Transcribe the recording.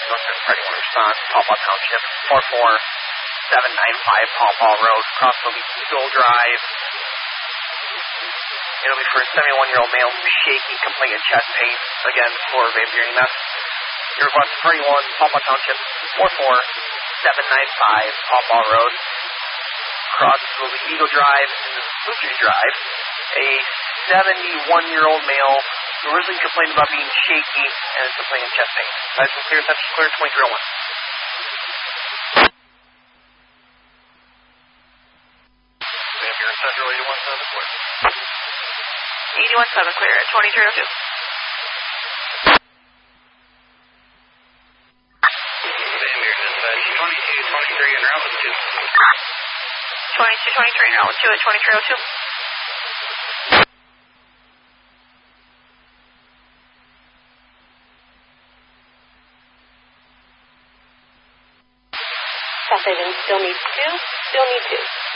Northern Party 1 response, Paw Paw Township, 44795 Paw Paw Road, cross will be Eagle Drive. It'll be for a 71-year-old male, shaky, complaint of chest pain. Again, for Vampire EMS. Your request, Party 1, Paw Paw Township, 44795 Paw Paw Road. Cross will be Eagle Drive and Smoochie Drive. A 71-year-old male who originally complained about being shaky and is complaining of chest pain. License clear, census clear, 2301. Vampire Central, 817 clear. 817 clear at 2302. Vampire Dispatch, 2223 and route with 2. 2223 and route with 2 at 2302. South Haven, still need 2.